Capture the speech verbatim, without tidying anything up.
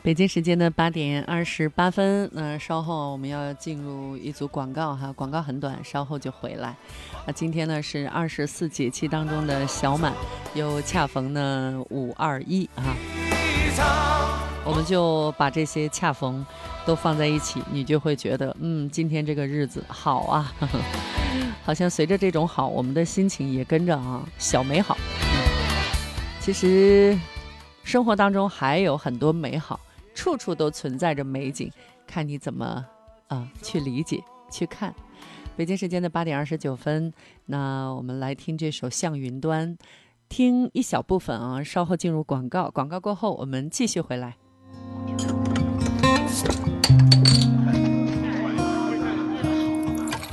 北京时间的八点二十八分，那、呃、稍后我们要进入一组广告哈，广告很短，稍后就回来。啊，今天呢是二十四节气当中的小满，又恰逢呢五二一啊，我们就把这些恰逢都放在一起，你就会觉得，嗯，今天这个日子好啊，呵呵，好像随着这种好，我们的心情也跟着啊小美好。其实生活当中还有很多美好，处处都存在着美景，看你怎么啊、呃、去理解去看。北京时间的八点二十九分，那我们来听这首《向云端》，听一小部分啊，稍后进入广告，广告过后我们继续回来。